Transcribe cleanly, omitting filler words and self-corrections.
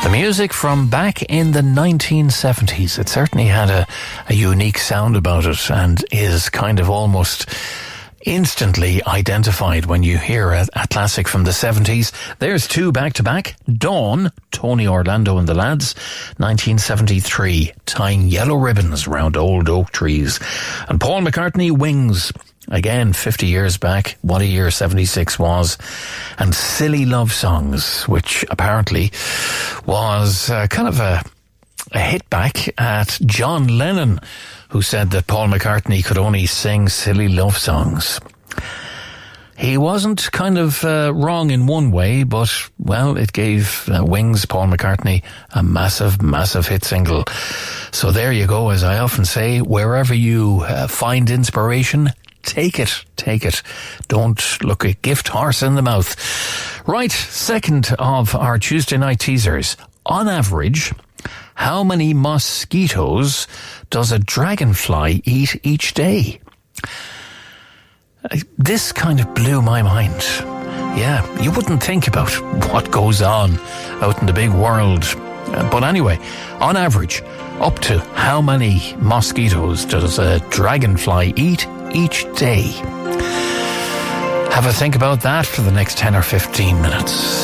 The music from back in the 1970s. It certainly had a unique sound about it and is kind of almost instantly identified when you hear a classic from the 70s. There's two back-to-back. Dawn, Tony Orlando and the Lads, 1973, tying yellow ribbons round old oak trees. And Paul McCartney, Wings, again 50 years back. What a year 76 was. And Silly Love Songs, which apparently was kind of a hit back at John Lennon, who said that Paul McCartney could only sing silly love songs. He wasn't kind of wrong in one way, but, well, it gave Wings, Paul McCartney, a massive, massive hit single. So there you go. As I often say, wherever you find inspiration, take it. Take it. Don't look a gift horse in the mouth. Right, second of our Tuesday night teasers. On average, how many mosquitoes does a dragonfly eat each day? This kind of blew my mind. Yeah, you wouldn't think about what goes on out in the big world. But anyway, on average, up to how many mosquitoes does a dragonfly eat each day? Have a think about that for the next 10 or 15 minutes.